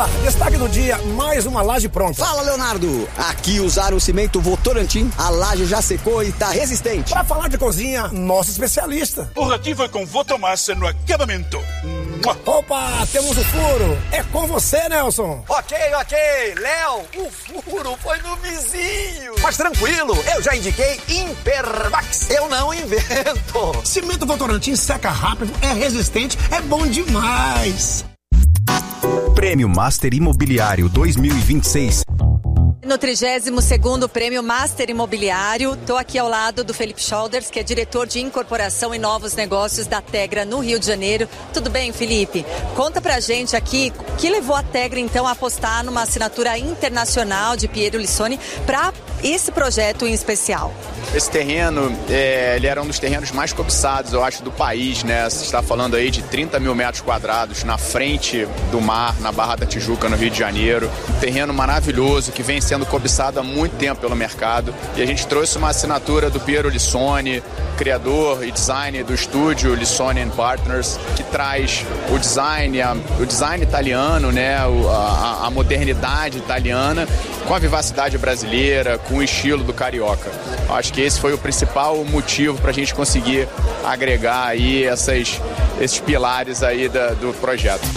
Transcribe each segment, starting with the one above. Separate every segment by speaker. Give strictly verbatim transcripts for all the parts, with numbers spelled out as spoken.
Speaker 1: Vila, destaque do dia, mais uma laje pronta.
Speaker 2: Fala, Leonardo. Aqui usaram o cimento Votorantim, a laje já secou e tá resistente.
Speaker 1: Pra falar de cozinha, nosso especialista.
Speaker 3: O Ratinho vai com Votomassa no acabamento.
Speaker 1: Opa, temos o furo. É com você, Nelson.
Speaker 2: Ok, ok. Léo, o furo foi no vizinho. Mas tranquilo, eu já indiquei Impermax. Eu não invento.
Speaker 1: Cimento Votorantim seca rápido, é resistente, é bom demais.
Speaker 4: Prêmio Master Imobiliário dois mil e vinte e seis.
Speaker 5: No trigésimo segundo Prêmio Master Imobiliário, estou aqui ao lado do Felipe Schauders, que é diretor de incorporação e novos negócios da Tegra no Rio de Janeiro. Tudo bem, Felipe? Conta pra gente aqui o que levou a Tegra então a apostar numa assinatura internacional de Piero Lissoni para esse projeto em especial.
Speaker 6: Esse terreno, é, ele era um dos terrenos mais cobiçados, eu acho, do país, né? Você está falando aí de trinta mil metros quadrados na frente do mar, na Barra da Tijuca, no Rio de Janeiro. Um terreno maravilhoso que vem sendo cobiçado há muito tempo pelo mercado. E a gente trouxe uma assinatura do Piero Lissoni, criador e designer do estúdio Lissoni and Partners, que traz o design, a, o design italiano, né? a, a modernidade italiana, com a vivacidade brasileira, com o estilo do carioca. Acho que esse foi o principal motivo para a gente conseguir agregar aí essas, esses pilares aí da, do projeto.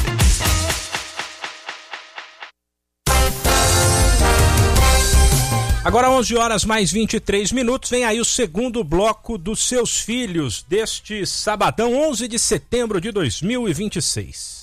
Speaker 7: Agora onze horas mais vinte e três minutos, vem aí o segundo bloco dos Seus Filhos deste sabadão, onze de setembro de dois mil e vinte e seis.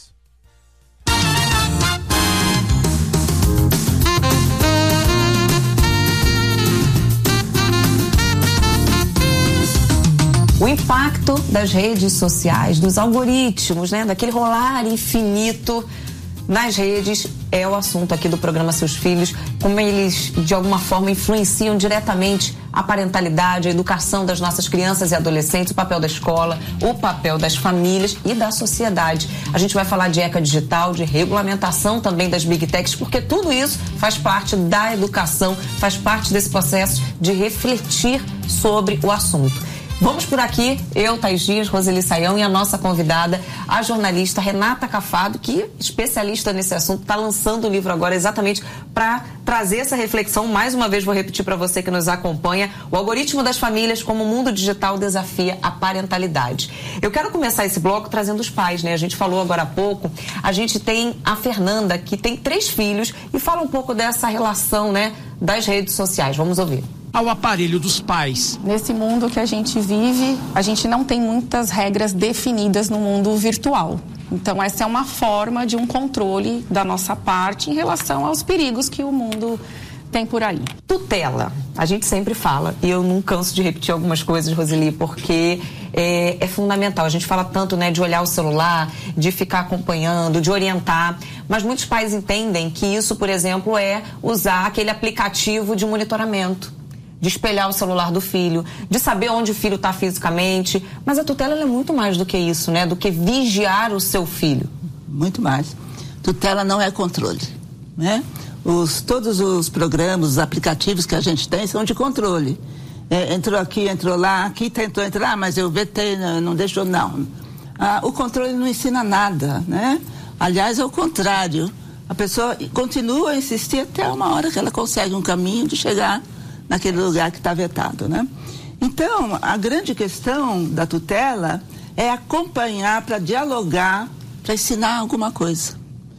Speaker 8: O impacto das redes sociais, dos algoritmos, né, daquele rolar infinito nas redes é o assunto aqui do programa Seus Filhos, como eles de alguma forma influenciam diretamente a parentalidade, a educação das nossas crianças e adolescentes, o papel da escola, o papel das famílias e da sociedade. A gente vai falar de ECA digital, de regulamentação também das Big Techs, porque tudo isso faz parte da educação, faz parte desse processo de refletir sobre o assunto. Vamos por aqui, eu, Thaís Dias, Roseli Saião e a nossa convidada, a jornalista Renata Cafado, que, especialista nesse assunto, está lançando o livro agora exatamente para trazer essa reflexão. Mais uma vez vou repetir para você que nos acompanha, o algoritmo das famílias, como o mundo digital desafia a parentalidade. Eu quero começar esse bloco trazendo os pais, né? A gente falou agora há pouco, a gente tem a Fernanda, que tem três filhos, e fala um pouco dessa relação, né, das redes sociais. Vamos ouvir.
Speaker 9: Ao aparelho dos pais.
Speaker 10: Nesse mundo que a gente vive, a gente não tem muitas regras definidas no mundo virtual. Então, essa é uma forma de um controle da nossa parte em relação aos perigos que o mundo tem por aí.
Speaker 8: Tutela. A gente sempre fala, e eu não canso de repetir algumas coisas, Roseli, porque é, é fundamental. A gente fala tanto, né, de olhar o celular, de ficar acompanhando, de orientar, mas muitos pais entendem que isso, por exemplo, é usar aquele aplicativo de monitoramento, de espelhar o celular do filho, de saber onde o filho está fisicamente. Mas a tutela ela é muito mais do que isso, né? Do que vigiar o seu filho.
Speaker 11: Muito mais. Tutela não é controle, né? Os, todos os programas, os aplicativos que a gente tem são de controle. É, entrou aqui, entrou lá, aqui tentou entrar, mas eu vetei, não, não deixou, não. Ah, o controle não ensina nada, né? Aliás, é o contrário. A pessoa continua a insistir até uma hora que ela consegue um caminho de chegar naquele lugar que está vetado, né? Então, a grande questão da tutela é acompanhar para dialogar, para ensinar alguma coisa.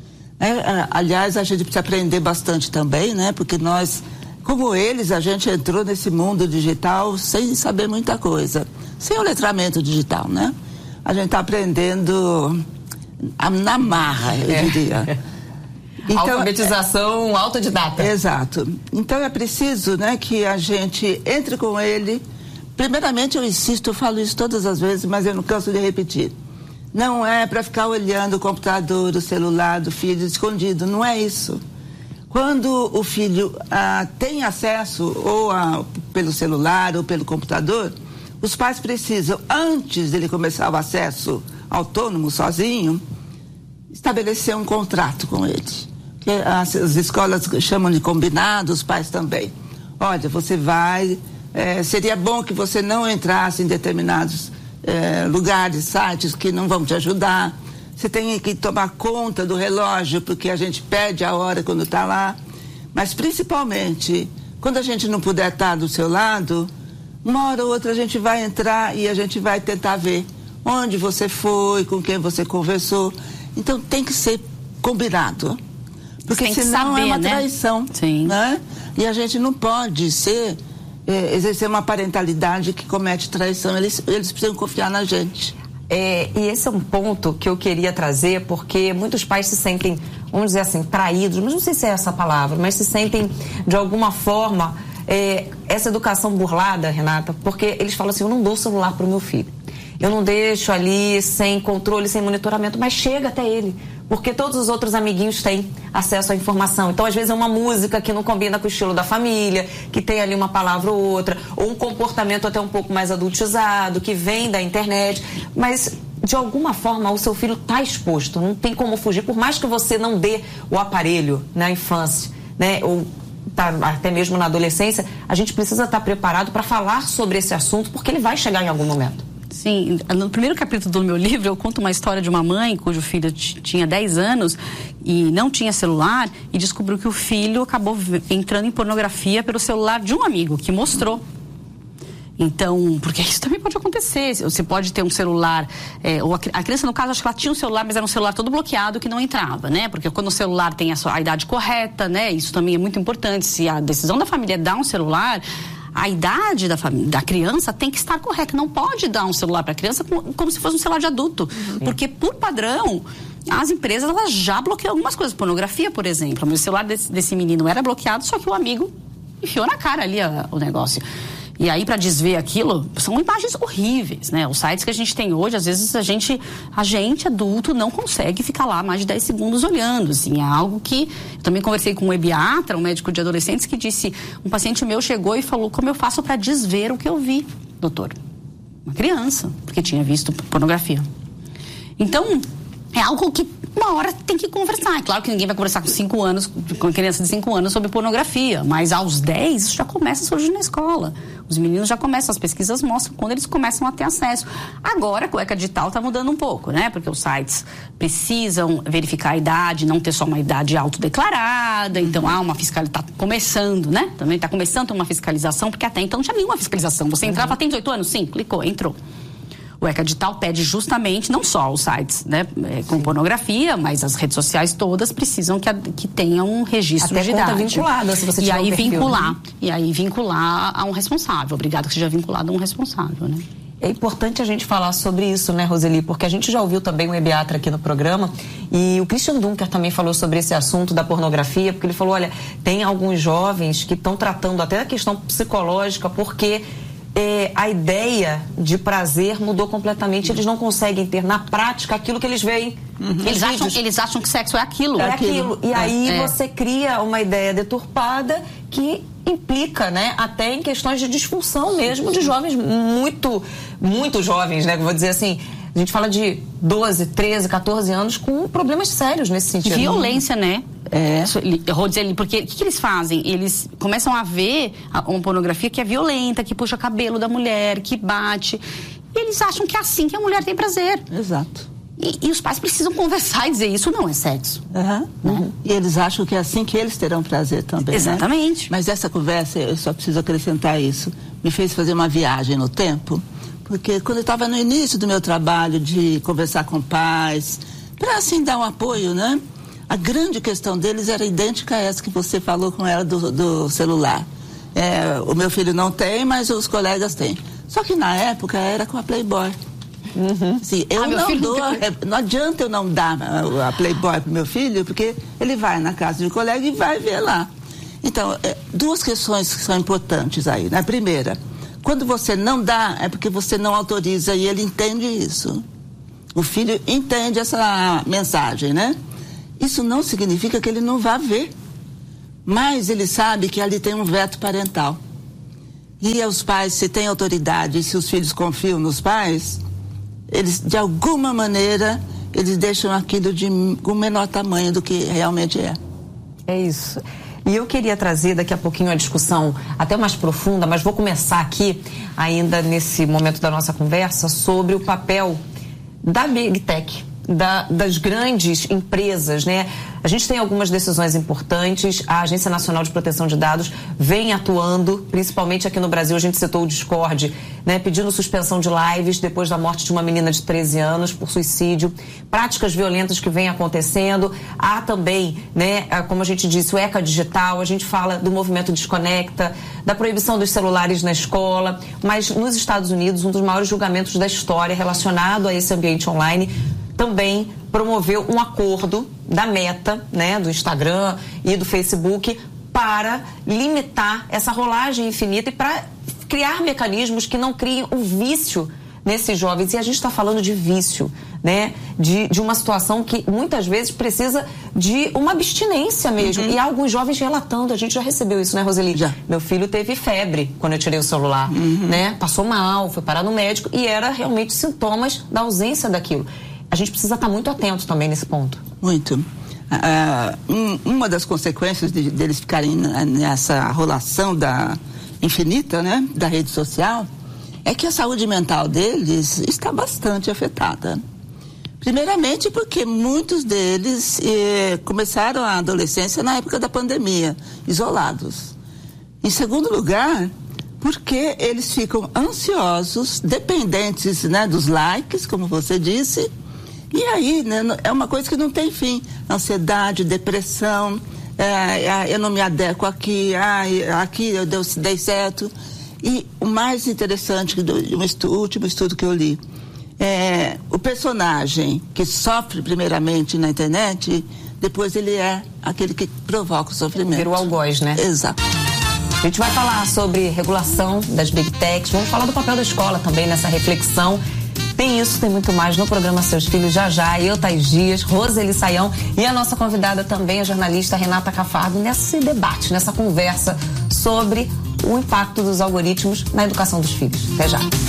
Speaker 11: É, aliás, a gente precisa aprender bastante também, né? Porque nós, como eles, a gente entrou nesse mundo digital sem saber muita coisa, sem o letramento digital, né? A gente está aprendendo na marra, eu
Speaker 8: é.
Speaker 11: diria. Então,
Speaker 8: alfabetização é, autodidata.
Speaker 11: Exato. Então é preciso, né, que a gente entre com ele. Primeiramente, eu insisto, eu falo isso todas as vezes, mas eu não canso de repetir. Não é para ficar olhando o computador, o celular do filho escondido, não é isso. Quando o filho ah, tem acesso ou a, pelo celular ou pelo computador, os pais precisam, antes dele começar o acesso autônomo, sozinho, estabelecer um contrato com ele. Que as, as escolas chamam de combinado, os pais também. Olha, você vai... É, seria bom que você não entrasse em determinados é, lugares, sites que não vão te ajudar. você tem que tomar conta do relógio, porque a gente perde a hora quando está lá. Mas, principalmente, quando a gente não puder estar do seu lado, uma hora ou outra a gente vai entrar e a gente vai tentar ver onde você foi, com quem você conversou. Então, tem que ser combinado. Porque senão saber, é uma traição. Né? Sim. Né? E a gente não pode ser, é, exercer uma parentalidade que comete traição. Eles, eles precisam confiar na gente.
Speaker 8: É, e esse é um ponto que eu queria trazer, porque muitos pais se sentem, vamos dizer assim, traídos, mas não sei se é essa palavra, mas se sentem, de alguma forma, é, essa educação burlada, Renata, porque eles falam assim, eu não dou celular para o meu filho. Eu não deixo ali sem controle, sem monitoramento, mas chega até ele. Porque todos os outros amiguinhos têm acesso à informação. Então, às vezes, é uma música que não combina com o estilo da família, que tem ali uma palavra ou outra, ou um comportamento até um pouco mais adultizado, que vem da internet. Mas, de alguma forma, o seu filho está exposto, não tem como fugir. Por mais que você não dê o aparelho na infância, né, ou tá, até mesmo na adolescência, a gente precisa estar preparado para falar sobre esse assunto, porque ele vai chegar em algum momento.
Speaker 12: Sim, no primeiro capítulo do meu livro eu conto uma história de uma mãe cujo filho t- tinha dez anos e não tinha celular e descobriu que o filho acabou v- entrando em pornografia pelo celular de um amigo que mostrou. Então, porque isso também pode acontecer, você pode ter um celular, é, ou a, a criança no caso acho que ela tinha um celular, mas era um celular todo bloqueado que não entrava, né? Porque quando o celular tem a, sua, a idade correta, né? Isso também é muito importante, se a decisão da família é dar um celular, a idade da, família, da criança tem que estar correta. Não pode dar um celular para a criança como, como se fosse um celular de adulto. Uhum. Porque, por padrão, as empresas elas já bloqueiam algumas coisas. Pornografia, por exemplo. O meu celular desse, desse menino era bloqueado, só que o amigo enfiou na cara ali a, o negócio. E aí, para desver aquilo, são imagens horríveis, né? Os sites que a gente tem hoje, às vezes a gente, a gente adulto não consegue ficar lá mais de dez segundos olhando, assim, é algo que... Eu também conversei com um ebiatra, um médico de adolescentes, que disse, um paciente meu chegou e falou, como eu faço para desver o que eu vi, doutor? Uma criança, porque tinha visto pornografia. Então, é algo que uma hora tem que conversar. É claro que ninguém vai conversar com cinco anos, com criança de cinco anos sobre pornografia, mas aos dez isso já começa a surgir na escola. Os meninos já começam, as pesquisas mostram quando eles começam a ter acesso. Agora, a cueca digital está mudando um pouco, né? Porque os sites precisam verificar a idade, não ter só uma idade autodeclarada. Então, há uma fiscalização, está começando, né? Também está começando uma fiscalização, porque até então não tinha nenhuma fiscalização. Você entrava, uhum. Tem dezoito anos? Sim, clicou, entrou. O ECA Digital pede justamente, não só os sites, né, com pornografia, mas as redes sociais todas precisam que, a, que tenham um registro
Speaker 8: até
Speaker 12: de idade.
Speaker 8: Até vinculada, se você
Speaker 12: e
Speaker 8: tiver
Speaker 12: aí
Speaker 8: um perfil,
Speaker 12: vincular,
Speaker 8: né?
Speaker 12: E aí vincular a um responsável. Obrigado que seja vinculado a um responsável, né?
Speaker 8: É importante a gente falar sobre isso, né, Roseli? Porque a gente já ouviu também um ebiatra aqui no programa e o Christian Dunker também falou sobre esse assunto da pornografia, porque ele falou, olha, tem alguns jovens que estão tratando até da questão psicológica, porque... É, a ideia de prazer mudou completamente. Eles não conseguem ter na prática aquilo que eles veem.
Speaker 12: Uhum. Eles, acham, eles acham que sexo é aquilo.
Speaker 8: É aquilo. aquilo. E é, aí
Speaker 12: é.
Speaker 8: você cria uma ideia deturpada que implica, né, até em questões de disfunção mesmo de jovens muito, muito jovens, né? Vou dizer assim, a gente fala de doze, treze, catorze anos com problemas sérios nesse sentido.
Speaker 12: Violência, né?
Speaker 8: É.
Speaker 12: Eu vou dizer, porque o que, que eles fazem? Eles começam a ver uma pornografia que é violenta, que puxa cabelo da mulher, que bate. E eles acham que é assim que a mulher tem prazer.
Speaker 11: Exato.
Speaker 12: E, e os pais precisam conversar e dizer, isso não é sexo.
Speaker 11: Uhum. Uhum. E eles acham que é assim que eles terão prazer também,
Speaker 12: exatamente.
Speaker 11: Né? Mas essa conversa, eu só preciso acrescentar isso, me fez fazer uma viagem no tempo, porque quando eu estava no início do meu trabalho de conversar com pais, para assim dar um apoio, né? A grande questão deles era idêntica a essa que você falou com ela do, do celular. É, o meu filho não tem, mas os colegas têm. Só que na época era com a Playboy. Uhum. Assim, eu ah, não dou, não... não adianta eu não dar a, a Playboy pro meu filho, porque ele vai na casa de um colega e vai ver lá. Então, é, duas questões que são importantes aí. Na primeira, quando você não dá, é porque você não autoriza e ele entende isso. O filho entende essa mensagem, né? Isso não significa que ele não vá ver, mas ele sabe que ali tem um veto parental. E os pais, se têm autoridade, se os filhos confiam nos pais, eles, de alguma maneira, eles deixam aquilo de um menor tamanho do que realmente é.
Speaker 8: É isso. E eu queria trazer daqui a pouquinho uma discussão até mais profunda, mas vou começar aqui, ainda nesse momento da nossa conversa, sobre o papel da Big Tech, da, das grandes empresas, né? A gente tem algumas decisões importantes. A Agência Nacional de Proteção de Dados vem atuando, principalmente aqui no Brasil. A gente citou o Discord, né? Pedindo suspensão de lives depois da morte de uma menina de treze anos por suicídio. Práticas violentas que vêm acontecendo. Há também, né, como a gente disse, o ECA Digital. A gente fala do movimento Desconecta, da proibição dos celulares na escola. Mas nos Estados Unidos, um dos maiores julgamentos da história relacionado a esse ambiente online também promoveu um acordo da Meta, né, do Instagram e do Facebook, para limitar essa rolagem infinita e para criar mecanismos que não criem o vício nesses jovens. E a gente está falando de vício, né, de, de uma situação que muitas vezes precisa de uma abstinência mesmo. Uhum. E há alguns jovens relatando, a gente já recebeu isso, né, Roseli? Já. Meu filho teve febre quando eu tirei o celular, uhum. né, passou mal, foi parar no médico e era realmente sintomas da ausência daquilo. A gente precisa estar muito atento também nesse ponto.
Speaker 11: Muito. Uh, um, uma das consequências de, deles ficarem nessa rolação da infinita, né, da rede social, é que a saúde mental deles está bastante afetada. Primeiramente porque muitos deles eh, começaram a adolescência na época da pandemia, isolados. Em segundo lugar, porque eles ficam ansiosos, dependentes, né, dos likes, como você disse. E aí, né, é uma coisa que não tem fim. Ansiedade, depressão, é, eu não me adequo aqui, ah, aqui eu dei, dei certo. E o mais interessante do um estu, último estudo que eu li, é o personagem que sofre primeiramente na internet, depois ele é aquele que provoca o sofrimento.
Speaker 8: Vira o algoz, né?
Speaker 11: Exato.
Speaker 8: A gente vai falar sobre regulação das Big Techs, vamos falar do papel da escola também nessa reflexão. Tem isso, tem muito mais no programa Seus Filhos já já. Eu, Thaís Dias, Roseli Saião e a nossa convidada também, a jornalista Renata Cafardo, nesse debate, nessa conversa sobre o impacto dos algoritmos na educação dos filhos. Até já.